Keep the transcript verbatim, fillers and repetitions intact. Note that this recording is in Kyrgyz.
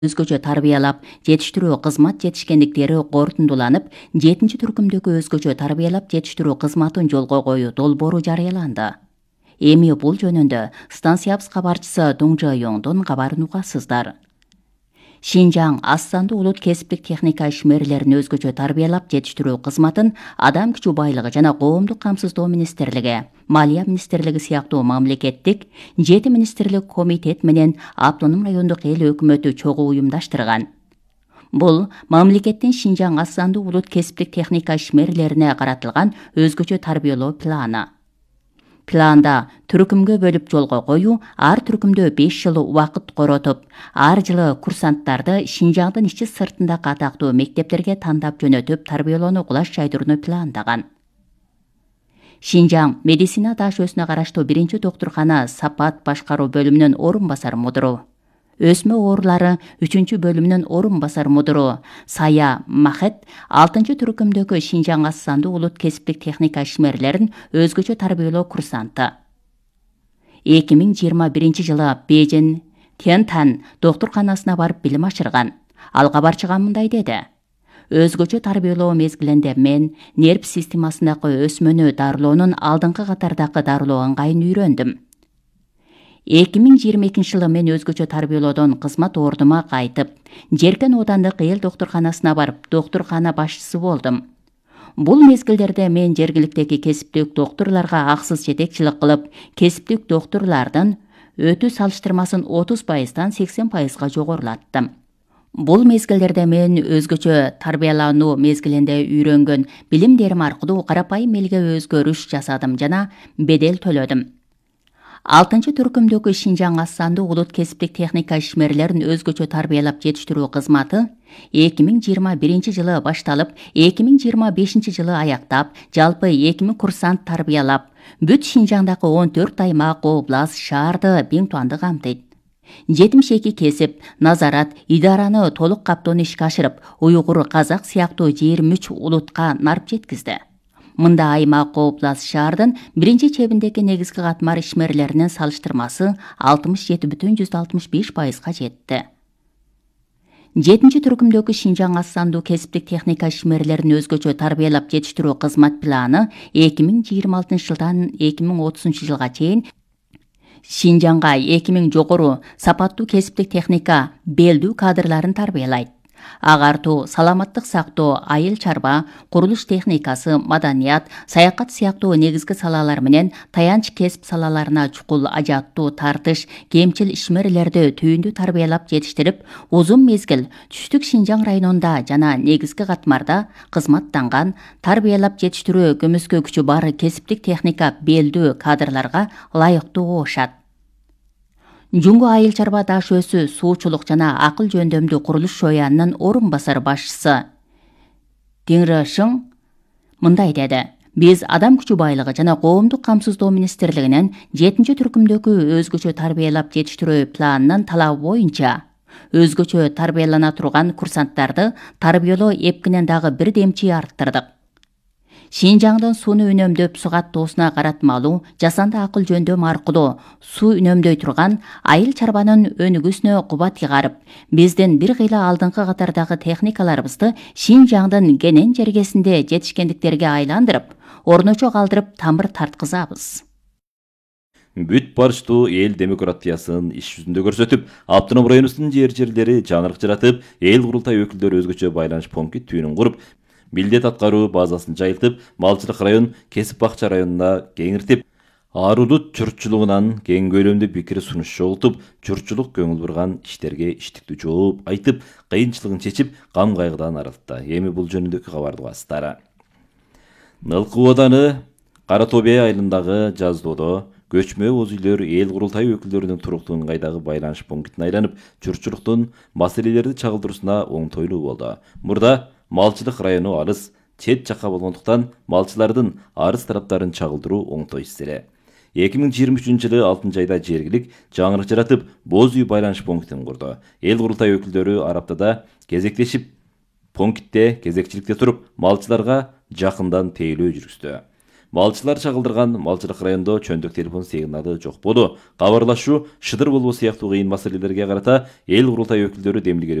өзгөчө тарбиялап жетиштирүү кызмат жетишкендиктери корутундуланып, жетинчи түркүмдөгү өзгөчө тарбиялап жетиштирүү кызматын жолго коюу долбоору жарыяланды. Эми бул жөнүндө станциябыз кабарчысы Дуң Жайоңдун кабарын угасыздар. Шинжаң аз сандуу улут кесиптик техника ишмерлерин өзгөчө тарбиялап жетиштирүү кызматын Адам күчү байлыгы жана коомдук камсыздоо министрлиги, Малия министрлиги сыяктуу мамлекеттик жети министрлик комитет менен автоном райондук эл өкмөтү чогуу уюмдаштырган. Бул мамлекеттин Шинжаң аз сандуу улут кесиптик техника ишмерлерине каратылган өзгөчө тарбиялоо планы. Планда түркүмгө бөлүп жолго коюу, ар түркүмдө беш жыл убакыт коротуп, ар жылы курсанттарды Шинжаңдын ичи сыртындагы атактуу мектептерге тандап жөнөтүп тарбиялоону кулаш жайдырууну пландаган. Шинжаң медицина дашөсүнө караштуу биринчи доктуркана сапат башкаруу бөлүмүнүн орун басар мудуру, өсмө оорулары үчүнчү бөлүмүнүн орун басар мудуру Сая Махет алтынчы түркүмдөгү Шинжаң аз сандуу улут кесиптик техника ишмерлерин өзгөчө тарбиялоо курсанты. эки миң жыйырма биринчи жылы Бежин Тентан доктурканасына барып билим ашырган. Ал кабарчыга мындай деди: Өзгөчө тарбиялоо мезгилинде мен нерв системасындагы өсмөнү дарылоонун алдыңкы катардагы дарылоо ыңгайын үйрөндүм. эки миң жыйырма экинчи жылы мен өзгөчө тарбиялоодон кызмат ордума кайтып, Жеркен оодандык эл доктурканасына барып, доктуркана башчысы болдум. Бул мезгилдерде мен жергиликтеги кесиптик доктурларга аксыз жетекчилик кылып, кесиптик доктурлардын өтүү салыштырмасын отуз пайыздан сексен пайызга жогорулаттым. Бул мезгилдерде мен өзгөчө тарбиялануу мезгилинде үйрөнгөн билимдерим аркылуу карапайым элге өзгөрүш жасадым жана бедел төлөдүм. алтынчы түркүмдөгү Шинжаң аз сандуу улут кесиптик техника ишмерлерин өзгөчө тарбиялап жетиштирүү кызматы эки миң жыйырма биринчи жылы башталып, эки миң жыйырма бешинчи жылы аяктап, жалпы эки миң курсант тарбиялап, бүт Шинжаңдагы он төрт аймак, област, шаарды, биң туанды камтыйт. жетимиш эки кесип, назарат, идараны толук каптоону ишке ашырып, уйгур, казак сыяктуу жыйырма үч улутка нарп жеткизди. Мында аймак, област, шаардын биринчи чебиндеги негизги катмар ишмерлеринин салыштырмасы алтымыш жети бүтүн жүз алтымыш беш пайызга жетти. жетинчи түркүмдөгү Шинжаң аз сандуу кесиптик техника ишмерлерин өзгөчө тарбиялап жетиштирүү кызмат планы эки миң жыйырма алтынчы жылдан эки миң отузунчу жылга чейин Шинжаңга эки миң жогору сапаттуу кесиптик техника белдүү кадрларын тарбиялайт. Агартуу, саламаттык сактоо, айыл чарба, курулуш техникасы, маданият, саякат сыяктуу негизги салалар менен таянч кесип салаларына чукул ажаттуу тартыш, кемчил ишмерлерди түйүндүү тарбиялап жетиштирип, узун мезгил түштүк Шинжаң районунда жана негизги катмарда кызматтанган, тарбиялап жетиштирүү көмүскө күчү бар кесиптик техника белдүү кадрларга ылайыктуу болушат. Жуңгу айыл чарба дашөсү суучулук жана акыл жөндөмдүү курулуш шоянынын орун басар башчысы Теңрешиң мындай деди: Биз Адам күчү байлыгы жана коомдук камсыздоо министрлигинин жетинчи түркүмдөгү өзгөчө тарбиялап жетиштирүү планынын талабы боюнча өзгөчө тарбиялана турган курсанттарды тарбиялоо эпкинен дагы бир демчи арттырдык. Шинжаңдын сууну үнөмдөп сугаттоосуна каратмалуу жасанды акыл жөндөм аркылуу суу үнөмдөй турган айыл чарбанын өнүгүүсүнө куба тыгарып, биздин бир кыйла алдыңкы катардагы техникаларыбызды Шинжаңдын кенен жергесинде жетишкендиктерге айландырып, орночо калтырып тамыр тарткызабыз. Бүт барыштуу эл демократиясын иш жүзүндө көрсөтүп, автоном районубуздун жер жерлери жаңырык жаратып, эл курултай өкүлдөрү өзгөчө байланыш пункт түйүнүн куруп, милдет аткаруу базасын жайылтып, малчылык район кесип бакча районуна кеңиртип, арудут журтчулугунан кең көлөмдүү пикир сунуш жогултуп, журтчулук көңүл бурган иштерге иштиктүү жооп айтып, кыйынчылыгын чечип, кам кайгыдан арылтты. Эми бул жөнүндөгү кабарды угасыздар. Нылкы ооданы Кара Тобе айылындагы жаздоодо көчмө оз үйлөр эл курултай өкүлдөрүнүн туруктуу ыңгайдагы байланыш пунктуна айланып, журтчулуктун маселелерди чагылдыруусуна оңтойлуу болду. Мурда малчылык району арыз, чет жакка болгондуктан малчылардын арыз тараптарын чагылдыруу оңтой иш эле. эки миң жыйырма үчүнчү жылы алтынчы айда жергилик жаңырык жаратып, боз үй байланыш пунктун курду. Эл курултай өкүлдөрү араптада кезектешип, пунктте кезекчиликте туруп, малчыларга жакындан тейлөө жүргүздү. Малчылар чагылдырган Малчылык районунда чөндүк телефон сигналы жок болду. Кабарлашуу, шыдыр болбоо сыяктуу кыйын маселелерге карата эл курултай өкүлдөрү демилгелүү